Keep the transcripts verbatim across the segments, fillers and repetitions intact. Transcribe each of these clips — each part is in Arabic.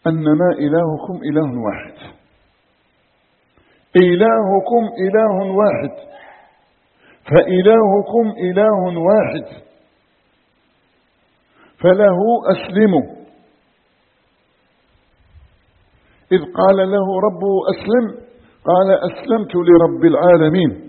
أنما إلهكم إله واحد، إلهكم إله واحد، فإلهكم إله واحد، فله أسلموا. إذ قال له ربه أسلم قال أسلمت لرب العالمين.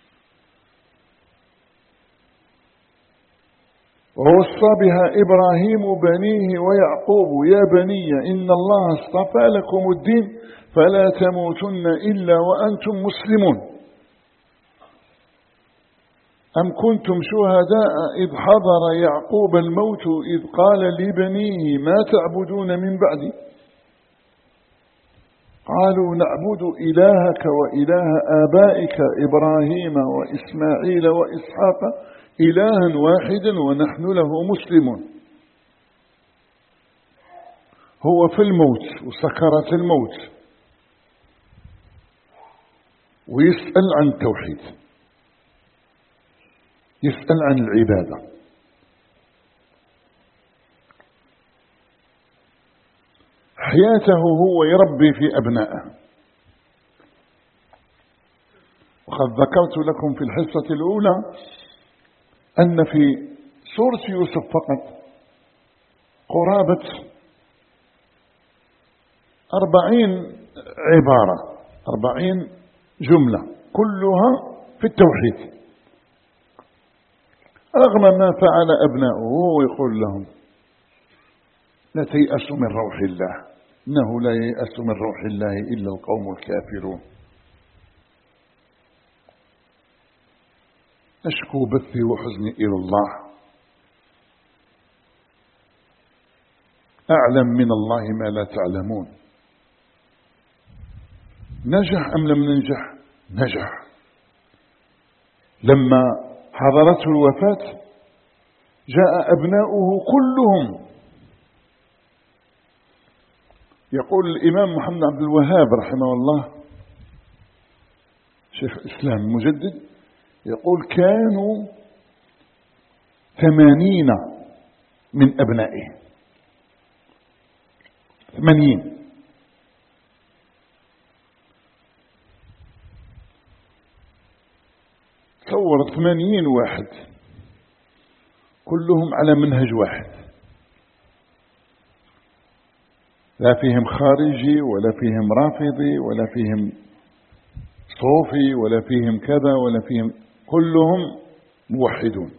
ووصى بها إبراهيم بنيه ويعقوب يا بني إن الله اصطفى لكم الدين فلا تموتن إلا وأنتم مسلمون. أم كنتم شهداء إذ حضر يعقوب الموت إذ قال لبنيه ما تعبدون من بعدي قالوا نعبد إلهك وإله آبائك إبراهيم وإسماعيل وإسحاق إلها واحدا ونحن له مسلمون. هو في الموت وسكرات الموت ويسأل عن التوحيد، يسأل عن العبادة. حياته هو يربي في أبنائه. وقد ذكرت لكم في الحصة الأولى أن في سورة يوسف فقط قرابة أربعين عبارة، أربعين جملة كلها في التوحيد، رغم ما فعل أبناؤه. هو يقول لهم لا تيأسوا من روح الله إنه لا ييأس من روح الله إلا القوم الكافرون. أشكو بثي وحزني إلى الله، أعلم من الله ما لا تعلمون. نجح أم لم ننجح؟ نجح. لما حضرته الوفاة جاء أبناؤه كلهم. يقول الإمام محمد عبد الوهاب رحمه الله شيخ الإسلام المجدد، يقول كانوا ثمانين من أبنائه، ثمانين. تصور ثمانين واحد كلهم على منهج واحد، لا فيهم خارجي ولا فيهم رافضي ولا فيهم صوفي ولا فيهم كذا ولا فيهم، كلهم موحدون.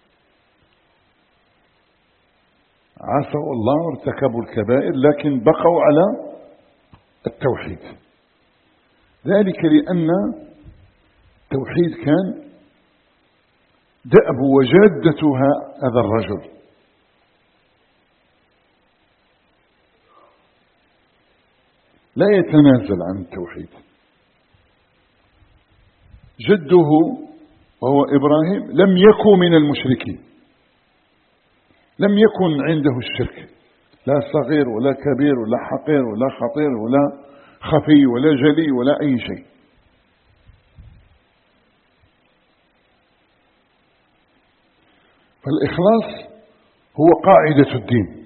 عصوا الله وارتكبوا الكبائر لكن بقوا على التوحيد. ذلك لأن التوحيد كان دأب وجادتها هذا الرجل. لا يتنازل عن التوحيد. جده وهو إبراهيم لم يكن من المشركين، لم يكن عنده الشرك، لا صغير ولا كبير ولا حقير ولا خطير ولا خفي ولا جلي ولا أي شيء. فالإخلاص هو قاعدة الدين.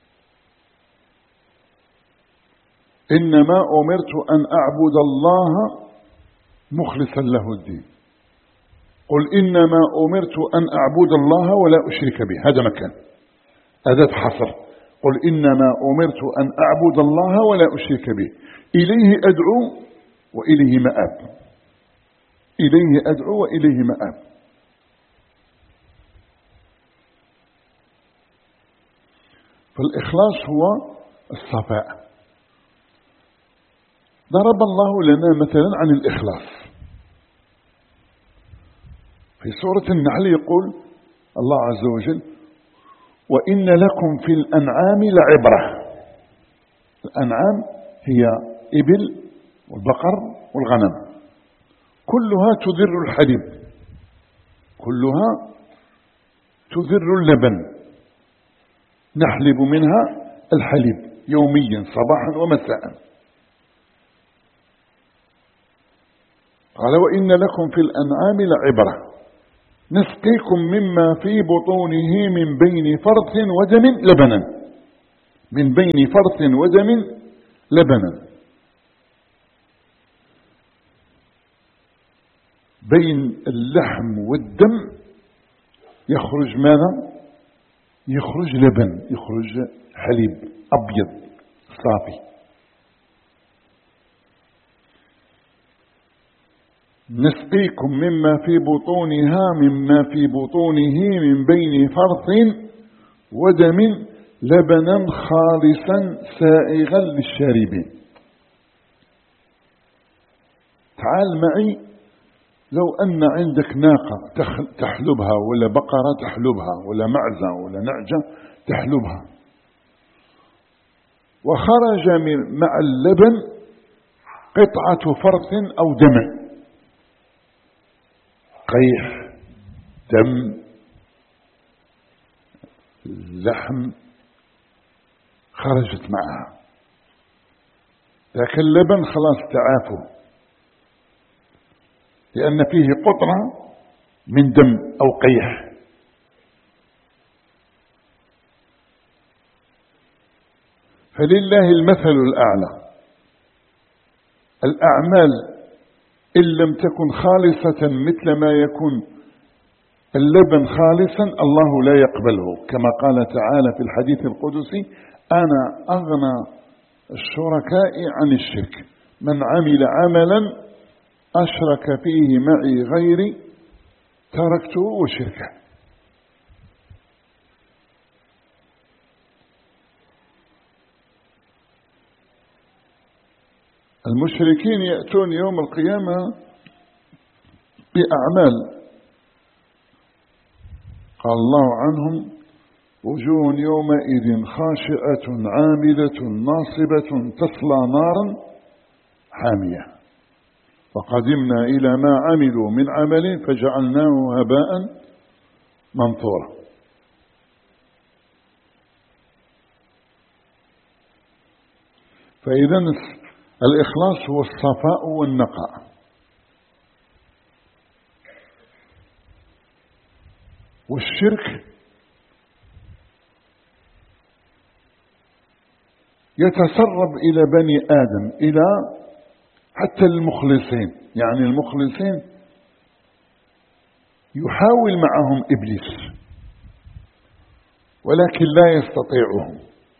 إنما أمرت أن أعبد الله مخلصا له الدين. قل إنما أمرت أن أعبد الله ولا أشرك به، هذا مكان أداة حصر. قل إنما أمرت أن أعبد الله ولا أشرك به، إليه أدعو وإليه مآب، إليه أدعو وإليه مآب. فالإخلاص هو الصفاء. ضرب الله لنا مثلا عن الإخلاص في سورة النحل، يقول الله عز وجل وإن لكم في الأنعام لعبرة. الأنعام هي إبل والبقر والغنم، كلها تذر الحليب، كلها تذر اللبن، نحلب منها الحليب يوميا صباحا ومساء. قال وإن لكم في الأنعام لعبرة نسقيكم مما في بطونه من بين فرث ودم لبنا. من بين فرث ودم لبنا. بين اللحم والدم يخرج ماذا؟ يخرج لبن، يخرج حليب أبيض صافي. نسقيكم مما في بطونها مما في بطونه من بين فرث ودم لبنا خالصا سائغا للشاربين. تعال معي، لو أن عندك ناقة تحلبها ولا بقرة تحلبها ولا معزة ولا نعجة تحلبها، وخرج من مع اللبن قطعة فرث أو دم، قيح، دم، لحم، خرجت معها، لكن اللبن خلاص تعافه، لأن فيه قطرة من دم أو قيح. فلله المثل الأعلى. الأعمال إن لم تكن خالصة مثل ما يكون اللبن خالصا الله لا يقبله، كما قال تعالى في الحديث القدسي: أنا أغنى الشركاء عن الشرك، من عمل عملا أشرك فيه معي غيري تركته وشركه. المشركين يأتون يوم القيامة بأعمال قال الله عنهم: وجوه يومئذ خاشعة عاملة ناصبة تصلى نارا حامية، وقدمنا إلى ما عملوا من عمل فجعلناه هباء منثورا. فإذا الإخلاص هو الصفاء والنقاء. والشرك يتسرب إلى بني آدم، إلى حتى المخلصين، يعني المخلصين يحاول معهم إبليس ولكن لا يستطيعهم،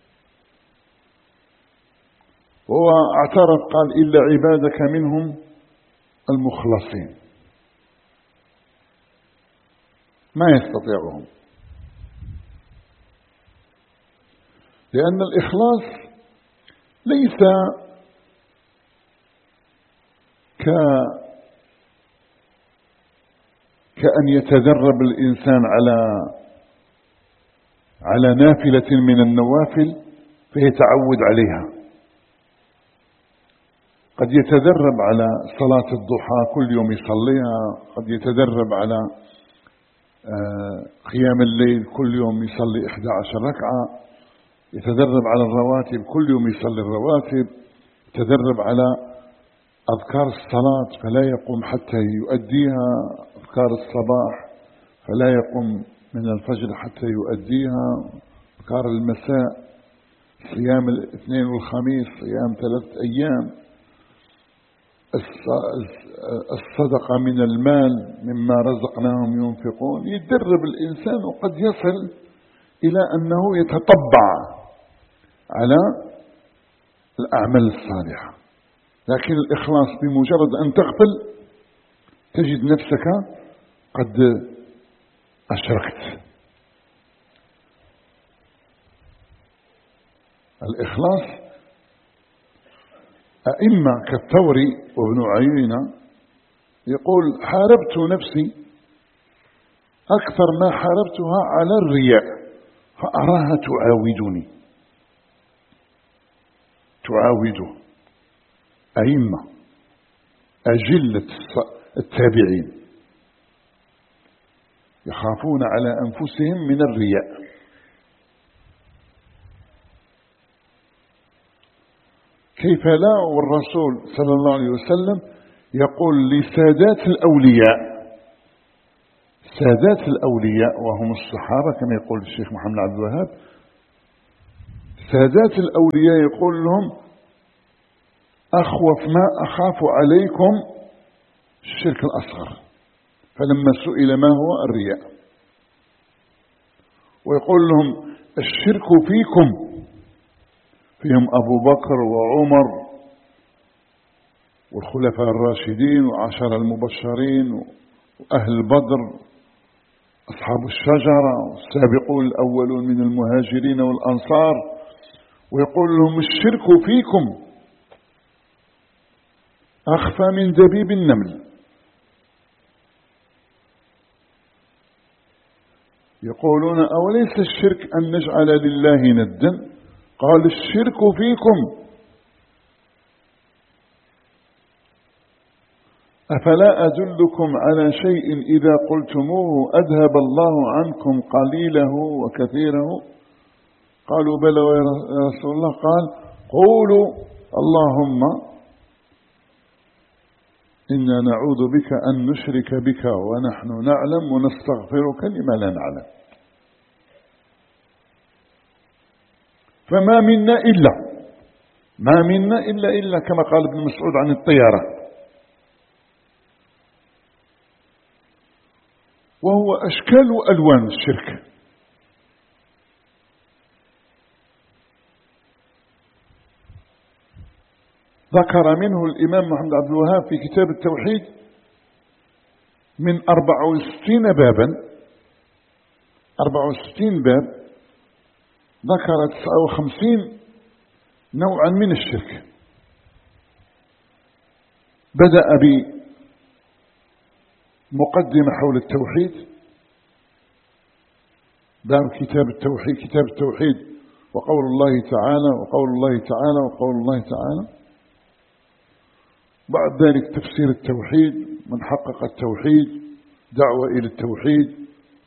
وهو اعترف قال: إلا عبادك منهم المخلصين، ما يستطيعهم، لأن الإخلاص ليس ك كأن يتدرب الإنسان على على نافلة من النوافل فيتعود عليها. قد يتدرب على صلاة الضحى كل يوم يصليها، قد يتدرب على قيام الليل كل يوم يصلي إحدى عشر ركعة، يتدرب على الرواتب كل يوم يصلي الرواتب، يتدرب على أذكار الصلاة فلا يقوم حتى يؤديها، أذكار الصباح فلا يقوم من الفجر حتى يؤديها، أذكار المساء، صيام الاثنين والخميس، صيام ثلاثة أيام، الصدقة من المال مما رزقناهم ينفقون. يتدرب الإنسان وقد يصل إلى أنه يتطبع على الأعمال الصالحة، لكن الإخلاص بمجرد أن تغفل تجد نفسك قد أشركت. الإخلاص أئمة كالثوري وابن عيينة يقول: حاربت نفسي أكثر ما حاربتها على الرياء فأراها تعاودني. تعاوده أئمة أجلة التابعين يخافون على أنفسهم من الرياء. كيف لا والرسول صلى الله عليه وسلم يقول لسادات الأولياء، سادات الأولياء وهم الصحابة كما يقول الشيخ محمد عبد الوهاب: سادات الأولياء يقول لهم أخوف ما أخاف عليكم الشرك الأصغر، فلما سئل ما هو الرياء، ويقول لهم الشرك فيكم، فيهم أبو بكر وعمر والخلفاء الراشدين وعشر المبشرين وأهل بدر أصحاب الشجرة والسابقون الأولون من المهاجرين والأنصار، ويقول لهم الشرك فيكم أخفى من دبيب النمل. يقولون أوليس الشرك أن نجعل لله ندا؟ قال الشرك فيكم. أفلا أدلكم على شيء إذا قلتموه أذهب الله عنكم قليله وكثيره؟ قالوا بلى يا رسول الله. قال قولوا اللهم إنا نعوذ بك أن نشرك بك ونحن نعلم ونستغفرك لما لا نعلم. فما منا إلا ما منا إلا إلا كما قال ابن مسعود عن الطيارة، وهو أشكال وألوان الشرك. ذكر منه الإمام محمد عبد الوهاب في كتاب التوحيد من أربع وستين بابا، أربع وستين باب، ذكر تسعة وخمسين نوعا من الشرك. بدأ بمقدمة حول التوحيد، باب كتاب التوحيد، كتاب التوحيد وقول الله تعالى وقول الله تعالى وقول الله تعالى. بعد ذلك تفسير التوحيد، من حقق التوحيد، دعوة إلى التوحيد،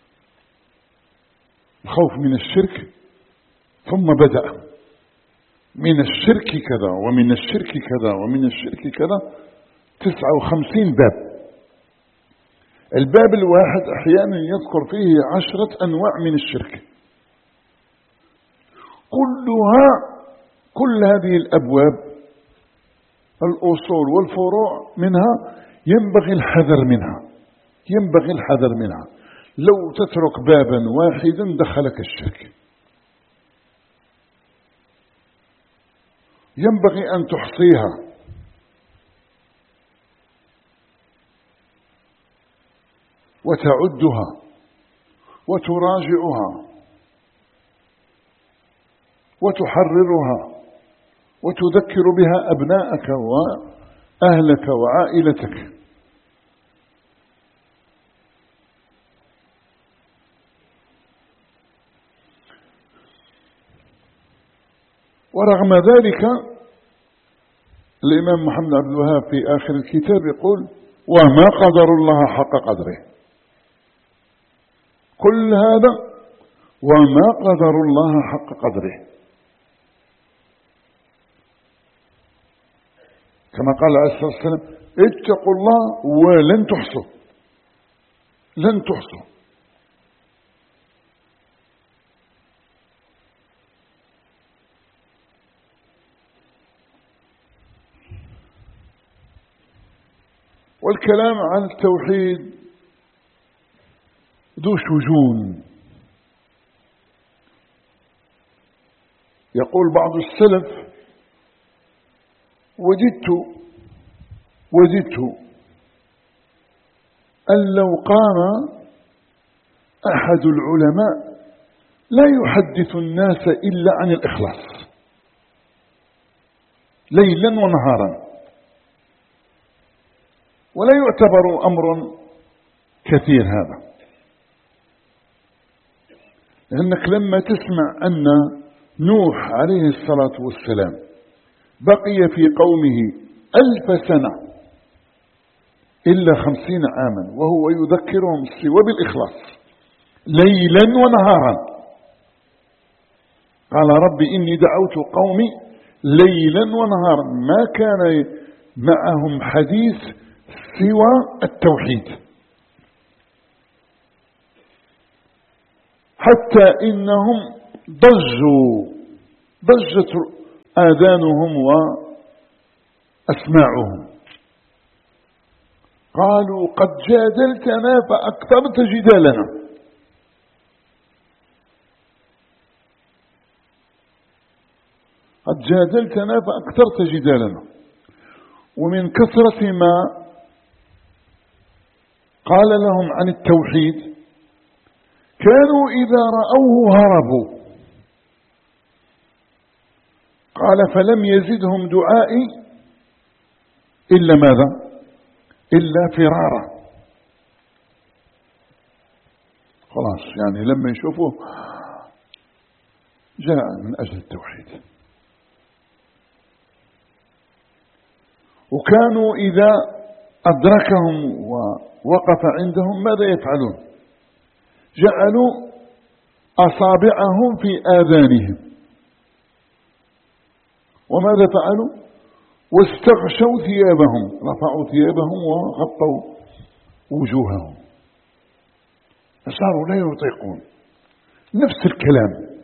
الخوف من الشرك. ثم بدأ من الشرك كذا ومن الشرك كذا ومن الشرك كذا، تسعة وخمسين باب. الباب الواحد أحيانا يذكر فيه عشرة أنواع من الشرك، كلها كل هذه الأبواب الأصول والفروع منها ينبغي الحذر منها، ينبغي الحذر منها. لو تترك بابا واحدا دخلك الشرك. ينبغي أن تحصيها وتعدها وتراجعها وتحررها وتذكر بها أبناءك وأهلك وعائلتك. ورغم ذلك الإمام محمد عبد الوهاب في آخر الكتاب يقول وما قدر الله حق قدره. كل هذا وما قدر الله حق قدره، كما قال عليه الصلاة والسلام اتقوا الله ولن تحصوا، لن تحصوا. والكلام عن التوحيد ذو شجون. يقول بعض السلف وجدت وجدت أن لو قام أحد العلماء لا يحدث الناس إلا عن الإخلاص ليلا ونهارا، ولا يعتبر أمر كثير هذا. لأنك لما تسمع أن نوح عليه الصلاة والسلام بقي في قومه ألف سنة إلا خمسين عاما وهو يذكرهم السوى بالإخلاص ليلا ونهارا، قال رب إني دعوت قومي ليلا ونهارا، ما كان معهم حديث سوى التوحيد، حتى إنهم ضجوا ضجت آذانهم وأسماعهم. قالوا قد جادلتنا فأكثرت جدالنا. قد جادلتنا فأكثرت جدالنا. ومن كثرة ما قال لهم عن التوحيد كانوا إذا رأوه هربوا. قال فلم يزدهم دعائي إلا ماذا؟ إلا فرارا. خلاص يعني لما يشوفوه جاء من أجل التوحيد. وكانوا إذا أدركهم ووقف عندهم ماذا يفعلون؟ جعلوا أصابعهم في آذانهم. وماذا فعلوا؟ واستغشوا ثيابهم، رفعوا ثيابهم وغطوا وجوههم، فصاروا لا يطيقون. نفس الكلام،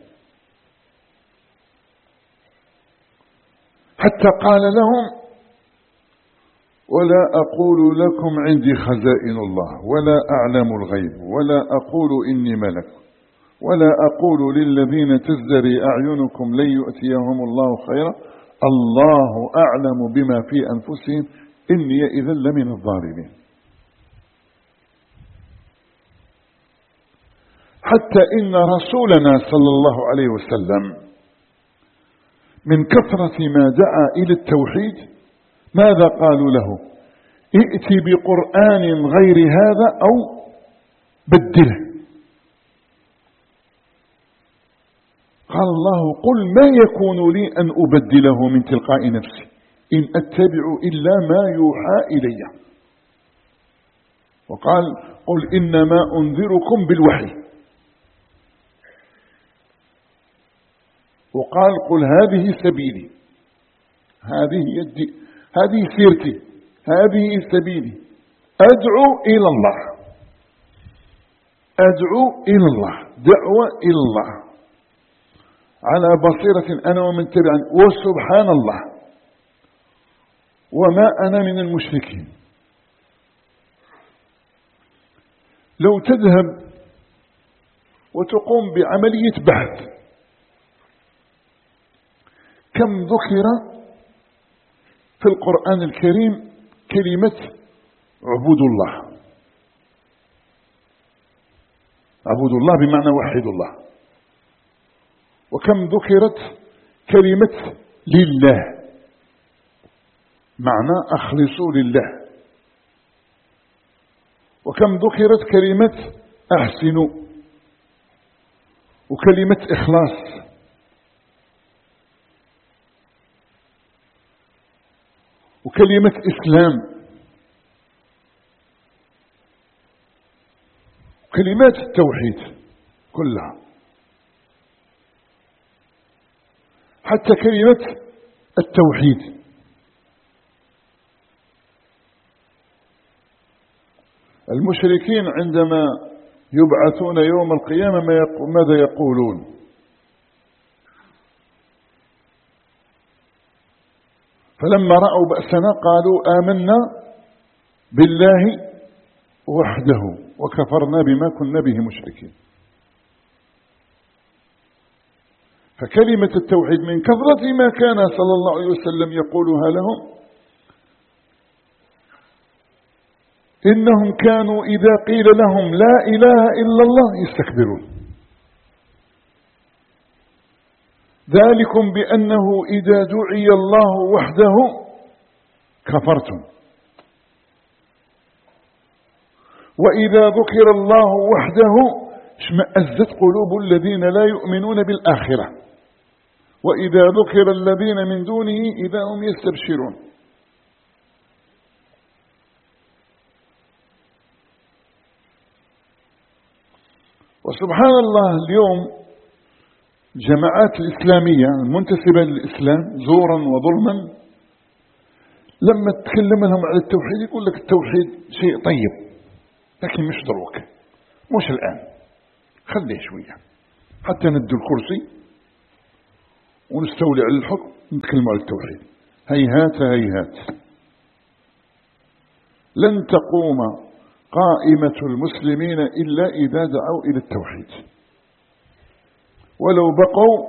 حتى قال لهم ولا أقول لكم عندي خزائن الله ولا أعلم الغيب ولا أقول إني ملك ولا أقول للذين تزدري أعينكم لن يؤتيهم الله خيرا الله أعلم بما في أنفسهم إني إذا لمن الظالمين. حتى إن رسولنا صلى الله عليه وسلم من كثرة ما دعا إلى التوحيد ماذا قالوا له؟ ائتي بقرآن غير هذا أو بدله. قال الله قل ما يكون لي أن أبدله من تلقاء نفسي إن أتبع إلا ما يوحى إلي. وقال قل إنما أنذركم بالوحي. وقال قل هذه سبيلي، هذه يدي، هذه سيرتي، هذه سبيلي أدعو إلى الله، أدعو إلى الله، دعوة إلى الله على بصيرة أنا ومن تبعني وسبحان الله وما أنا من المشركين. لو تذهب وتقوم بعملية بحث كم ذكر في القرآن الكريم كلمة عبود الله، عبود الله بمعنى وحد الله، وكم ذكرت كلمة لله معنى أخلصوا لله، وكم ذكرت كلمة أحسنوا وكلمة إخلاص وكلمة إسلام، كلمات التوحيد كلها، حتى كلمة التوحيد. المشركين عندما يبعثون يوم القيامة ماذا يقولون؟ فلما رأوا بأسنا قالوا آمنا بالله وحده وكفرنا بما كنا به مشركين. فكلمة التوحيد من كثرة ما كان صلى الله عليه وسلم يقولها لهم إنهم كانوا إذا قيل لهم لا إله إلا الله يستكبرون. ذلكم بأنه إذا دعي الله وحده كفرتم وإذا ذكر الله وحده اشمأزت قلوب الذين لا يؤمنون بالآخرة وإذا ذكر الذين من دونه إذا هم يستبشرون. وسبحان الله اليوم الجماعات الإسلامية المنتسبة للإسلام زورا وظلما لما تتكلم لهم على التوحيد يقول لك التوحيد شيء طيب لكن مش ضروك، مش الآن، خليه شوية حتى ندوا الكرسي ونستولي على الحكم نتكلم على التوحيد. هيهات هيهات، لن تقوم قائمة المسلمين إلا إذا دعوا إلى التوحيد، ولو بقوا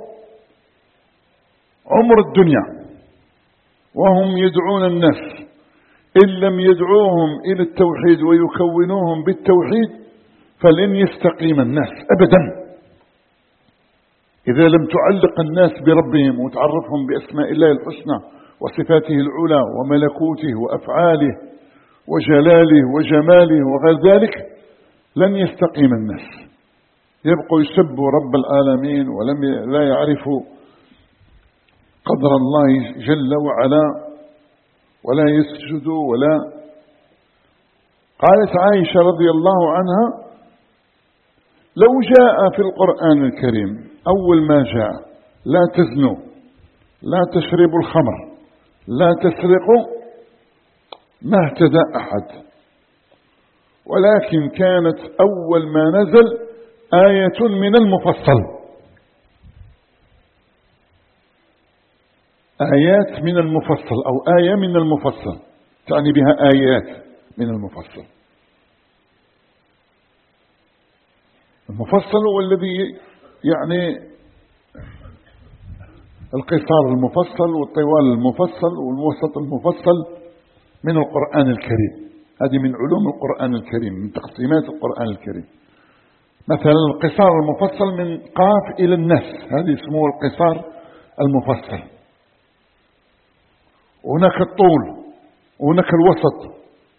عمر الدنيا وهم يدعون الناس إن لم يدعوهم إلى التوحيد ويكونوهم بالتوحيد فلن يستقيم الناس أبدا. إذا لم تعلق الناس بربهم وتعرفهم بأسماء الله الحسنى وصفاته العلى وملكوته وأفعاله وجلاله وجماله وغير ذلك لن يستقيم الناس، يبقوا يسبوا رب العالمين ولم لا يعرفوا قدر الله جل وعلا ولا يسجدوا ولا. قالت عائشة رضي الله عنها: لو جاء في القرآن الكريم أول ما جاء لا تزنوا، لا تشربوا الخمر، لا تسرقوا، ما اهتدى أحد، ولكن كانت أول ما نزل آية من المفصل، آيات من المفصل أو آية من المفصل، تعني بها آيات من المفصل. المفصل هو الذي يعني القصار المفصل والطوال المفصل والوسط المفصل من القرآن الكريم. هذه من علوم القرآن الكريم، من تقسيمات القرآن الكريم. مثلا القصار المفصل من قاف إلى الناس، هذه اسمه القصار المفصل. وهناك الطول وهناك الوسط.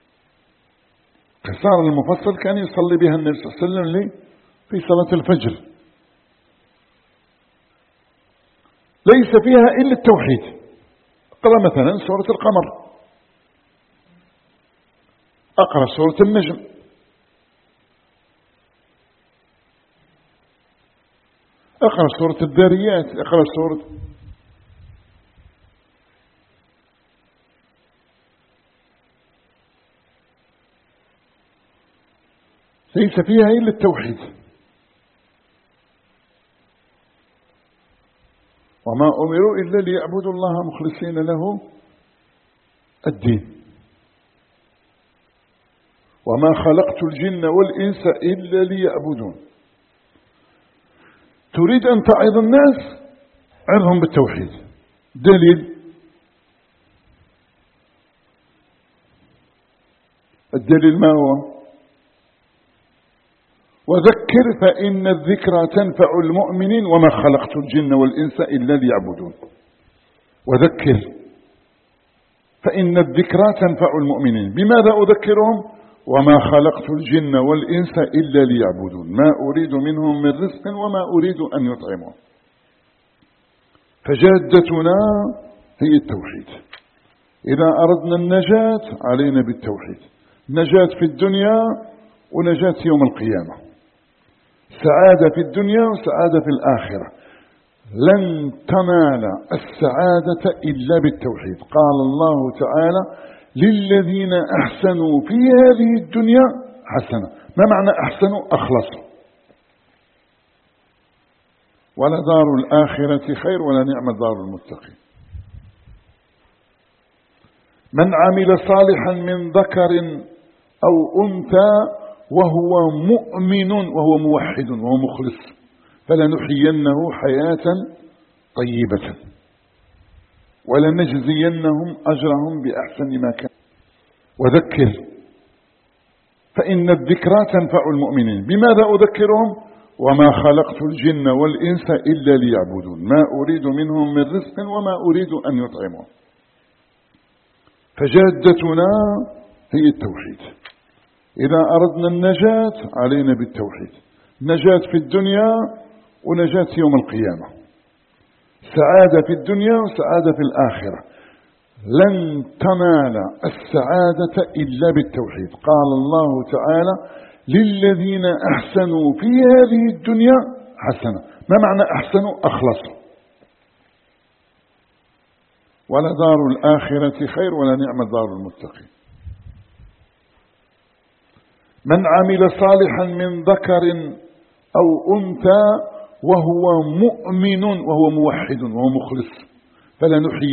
قصار المفصل كان يصلي بها النبي صلى الله عليه وسلم في صلاة الفجر، ليس فيها إلا التوحيد. اقرأ مثلا سورة القمر، اقرأ سورة النجم، اقرأ سورة الذاريات، اقرأ سورة ليس فيها إلا التوحيد. وما أمروا إلا ليعبدوا الله مخلصين له الدين وما خلقت الجن والإنس إلا ليعبدون. تريد أن تعظ الناس، عظهم بالتوحيد. دليل الدليل ما هو؟ وذكر فإن الذكرى تنفع المؤمنين وما خلقت الجن والإنس إلا ليعبدون. وذكر فإن الذكرى تنفع المؤمنين. بماذا أذكرهم؟ وما خلقت الجن والإنس إلا ليعبدون ما أريد منهم من رزق وما أريد أن يطعمون. فجادتنا هي التوحيد. إذا أردنا النجاة علينا بالتوحيد، نجاة في الدنيا ونجاة يوم القيامة، سعادة في الدنيا وسعادة في الآخرة. لن تنال السعادة إلا بالتوحيد. قال الله تعالى: للذين أحسنوا في هذه الدنيا حسنة. ما معنى أحسنوا؟ أخلصوا. ولدار الآخرة خير ولنعم دار المتقين. من عمل صالحا من ذكر أو أنثى وهو مؤمن وهو موحد وهو مخلص فلنحيينه حياة طيبة ولنجزينهم أجرهم بأحسن ما كان. وذكر فإن الذكرى تنفع المؤمنين. بماذا أذكرهم؟ وما خلقت الجن والإنس إلا ليعبدون ما أريد منهم من رزق وما أريد أن يطعمون. فجادتنا هي التوحيد. إذا أردنا النجاة علينا بالتوحيد، نجاة في الدنيا ونجاة يوم القيامة، سعادة في الدنيا وسعادة في الآخرة. لن تنال السعادة إلا بالتوحيد. قال الله تعالى: للذين أحسنوا في هذه الدنيا حسنة. ما معنى أحسنوا؟ أخلصوا. ولدار الآخرة خير ولنعم دار المتقين. من عمل صالحا من ذكر أو أنثى وهو مؤمن وهو موحد وهو مخلص، فلا نحيي